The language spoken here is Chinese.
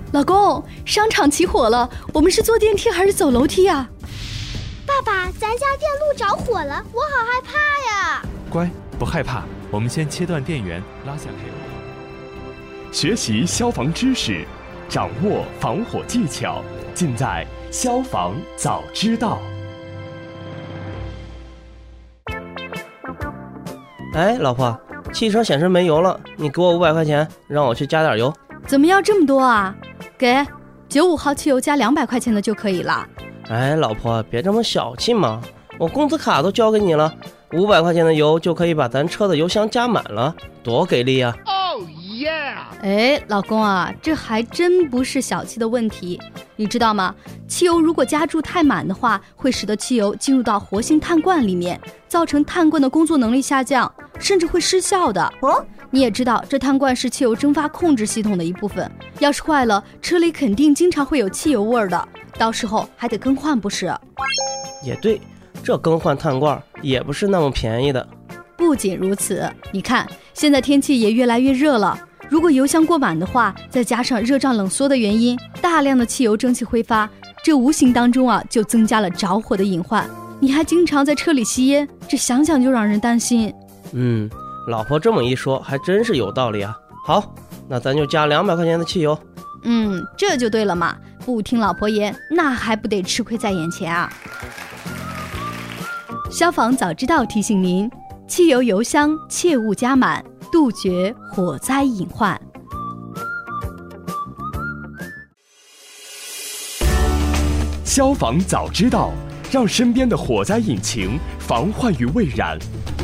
老公，商场起火了，我们是坐电梯还是走楼梯啊？ 爸爸，咱家电路着火了，我好害怕呀！ 乖，不害怕，我们先切断电源，拉下开关。 学习消防知识，掌握防火技巧，尽在消防早知道。 哎，老婆，汽车显示没油了，你给我500块钱，让我去加点油。 怎么要这么多啊？给95号汽油加200块钱的就可以了。 哎，老婆，别这么小气嘛，我工资卡都交给你了，500块钱的油就可以把咱车的油箱加满了，多给力啊！ 哎，老公啊，这还真不是小气的问题，你知道吗？汽油如果加注太满的话，会使得汽油进入到活性碳罐里面，造成碳罐的工作能力下降，甚至会失效的。你也知道，这碳罐是汽油蒸发控制系统的一部分，要是坏了，车里肯定经常会有汽油味的，到时候还得更换不是？ 也对，这更换碳罐也不是那么便宜的。 不仅如此，你看现在天气也越来越热了，如果油箱过满的话，再加上热胀冷缩的原因，大量的汽油蒸汽挥发，这无形当中啊就增加了着火的隐患。你还经常在车里吸烟，这想想就让人担心。 老婆这么一说还真是有道理啊。好，那咱就加200块钱的汽油。 这就对了嘛，不听老婆言，那还不得吃亏在眼前啊。消防早知道提醒您，汽油油箱切勿加满，杜绝火灾隐患。 消防早知道，让身边的火灾引擎防患于未然。